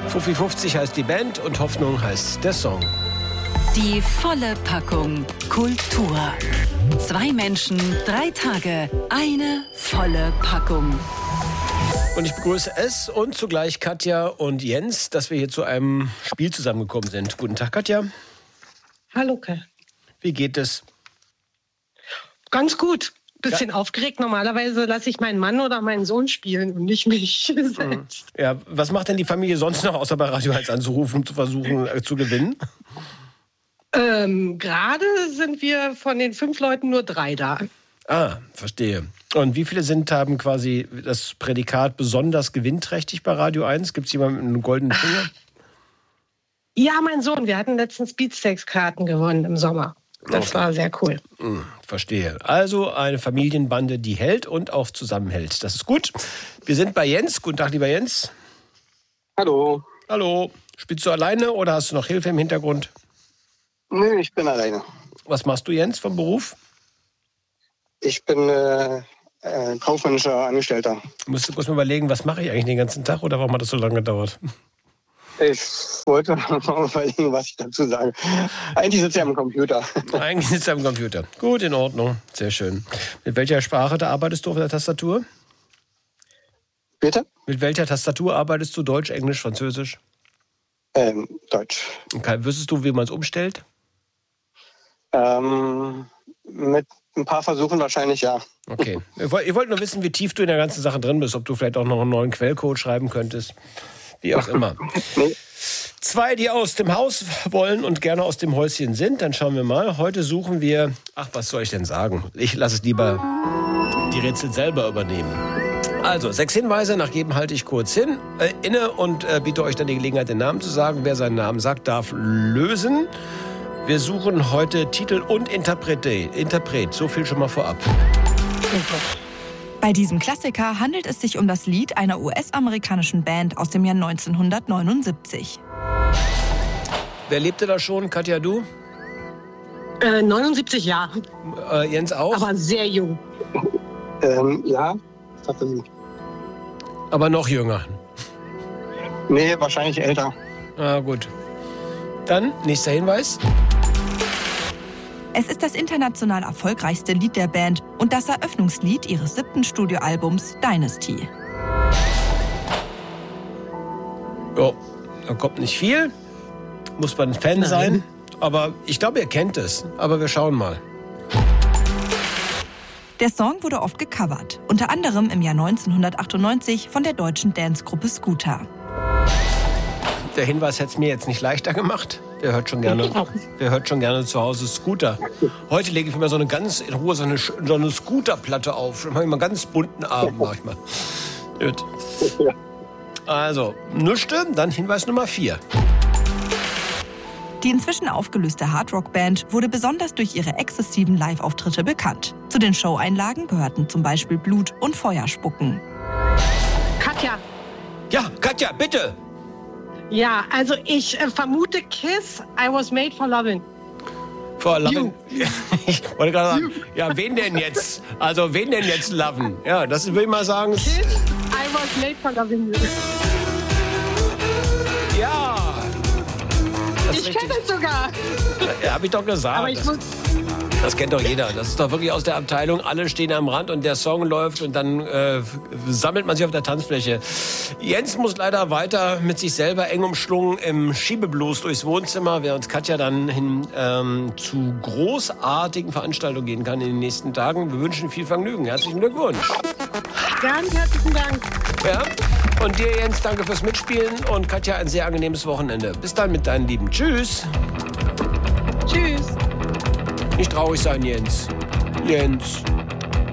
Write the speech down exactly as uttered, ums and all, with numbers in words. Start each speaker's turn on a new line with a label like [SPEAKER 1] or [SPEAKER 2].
[SPEAKER 1] Fuffi fünfzig heißt die Band und Hoffnung heißt der Song.
[SPEAKER 2] Die volle Packung Kultur. Zwei Menschen, drei Tage, eine volle Packung.
[SPEAKER 1] Und ich begrüße es und zugleich Katja und Jens, dass wir hier zu einem Spiel zusammengekommen sind. Guten Tag, Katja.
[SPEAKER 3] Hallo, Kai.
[SPEAKER 1] Wie geht es?
[SPEAKER 3] Ganz gut. Bisschen
[SPEAKER 1] ja.
[SPEAKER 3] aufgeregt. Normalerweise lasse ich meinen Mann oder meinen Sohn spielen und nicht mich selbst.
[SPEAKER 1] Ja, was macht denn die Familie sonst noch, außer bei Radio eins anzurufen, um zu versuchen äh, zu gewinnen?
[SPEAKER 3] Ähm, gerade sind wir von den fünf Leuten nur drei da.
[SPEAKER 1] Ah, verstehe. Und wie viele sind, haben quasi das Prädikat besonders gewinnträchtig bei Radio eins? Gibt es jemanden mit einem goldenen Finger?
[SPEAKER 3] Ja, mein Sohn. Wir hatten letztens Beatsteaks-Karten gewonnen im Sommer. Das okay. war sehr cool.
[SPEAKER 1] Hm, verstehe. Also eine Familienbande, die hält und auch zusammenhält. Das ist gut. Wir sind bei Jens. Guten Tag, lieber Jens.
[SPEAKER 4] Hallo.
[SPEAKER 1] Hallo. Spielst du alleine oder hast du noch Hilfe im Hintergrund?
[SPEAKER 4] Nee, ich bin alleine.
[SPEAKER 1] Was machst du, Jens, vom Beruf?
[SPEAKER 4] Ich bin äh, äh, kaufmännischer Angestellter.
[SPEAKER 1] Musst du kurz mal überlegen, was mache ich eigentlich den ganzen Tag oder warum hat das so lange gedauert?
[SPEAKER 4] Ich wollte mal überlegen, was ich dazu sage. Eigentlich sitze ich am Computer.
[SPEAKER 1] Eigentlich sitzt du am Computer. Gut, in Ordnung. Sehr schön. Mit welcher Sprache da arbeitest du auf der Tastatur?
[SPEAKER 4] Bitte?
[SPEAKER 1] Mit welcher Tastatur arbeitest du? Deutsch, Englisch, Französisch?
[SPEAKER 4] Ähm, Deutsch.
[SPEAKER 1] Okay. Wüsstest du, wie man es umstellt?
[SPEAKER 4] Ähm, mit ein paar Versuchen wahrscheinlich, ja.
[SPEAKER 1] Okay. Ich wollte nur wissen, wie tief du in der ganzen Sache drin bist. Ob du vielleicht auch noch einen neuen Quellcode schreiben könntest. Wie auch immer.
[SPEAKER 4] Nee.
[SPEAKER 1] Zwei, die aus dem Haus wollen und gerne aus dem Häuschen sind. Dann schauen wir mal. Heute suchen wir... Ach, was soll ich denn sagen? Ich lasse es lieber die Rätsel selber übernehmen. Also, sechs Hinweise. Nach jedem halte ich kurz hin, äh, inne und äh, biete euch dann die Gelegenheit, den Namen zu sagen. Wer seinen Namen sagt, darf lösen. Wir suchen heute Titel und Interpret. Interpret. So viel schon mal vorab.
[SPEAKER 5] Bei diesem Klassiker handelt es sich um das Lied einer U S-amerikanischen Band aus dem Jahr neunzehnhundertneunundsiebzig.
[SPEAKER 1] Wer lebte da schon? Katja, du?
[SPEAKER 3] Äh, neunundsiebzig Jahre.
[SPEAKER 1] Äh, Jens auch?
[SPEAKER 3] Aber sehr jung.
[SPEAKER 4] Ähm, ja, tatsächlich.
[SPEAKER 1] Aber noch jünger?
[SPEAKER 4] Nee, wahrscheinlich älter.
[SPEAKER 1] Ah, gut. Dann, nächster Hinweis.
[SPEAKER 5] Es ist das international erfolgreichste Lied der Band und das Eröffnungslied ihres siebten Studioalbums Dynasty.
[SPEAKER 1] Oh, da kommt nicht viel. Muss man ein Fan
[SPEAKER 3] Nein.
[SPEAKER 1] sein. Aber ich glaube, ihr kennt es. Aber wir schauen mal.
[SPEAKER 5] Der Song wurde oft gecovert, unter anderem im Jahr neunzehnhundertachtundneunzig von der deutschen Dancegruppe Scooter.
[SPEAKER 1] Der Hinweis hätte es mir jetzt nicht leichter gemacht. Wer hört schon gerne, wer hört schon gerne zu Hause Scooter? Heute lege ich mir so eine ganz in Ruhe so eine, so eine Scooterplatte auf. Dann mache ich mal einen ganz bunten Abend. Mach ich mal. Gut. Also, Nüschte, dann Hinweis Nummer vier.
[SPEAKER 5] Die inzwischen aufgelöste Hardrock-Band wurde besonders durch ihre exzessiven Live-Auftritte bekannt. Zu den Show-Einlagen gehörten zum Beispiel Blut- und Feuerspucken.
[SPEAKER 3] Katja.
[SPEAKER 1] Ja, Katja, bitte!
[SPEAKER 3] Ja, also ich äh, vermute Kiss, I was made for loving.
[SPEAKER 1] For loving? Ich wollte gerade sagen, ja, wen denn jetzt? Also, wen denn jetzt loven? Ja, das würde ich mal sagen.
[SPEAKER 3] Kiss, I was made for loving.
[SPEAKER 1] Ja! Das
[SPEAKER 3] Ich kenne es sogar.
[SPEAKER 1] Ja, hab ich doch gesagt.
[SPEAKER 3] Aber ich
[SPEAKER 1] das,
[SPEAKER 3] muss...
[SPEAKER 1] das kennt doch jeder. Das ist doch wirklich aus der Abteilung. Alle stehen am Rand und der Song läuft und dann äh, sammelt man sich auf der Tanzfläche. Jens muss leider weiter mit sich selber eng umschlungen im Schiebeblues durchs Wohnzimmer, während Katja dann hin, ähm, zu großartigen Veranstaltungen gehen kann in den nächsten Tagen. Wir wünschen viel Vergnügen. Herzlichen Glückwunsch.
[SPEAKER 3] Ganz herzlichen Dank.
[SPEAKER 1] Ja. Und dir, Jens, danke fürs Mitspielen und Katja, ein sehr angenehmes Wochenende. Bis dann mit deinen Lieben. Tschüss.
[SPEAKER 3] Tschüss.
[SPEAKER 1] Nicht traurig sein, Jens. Jens.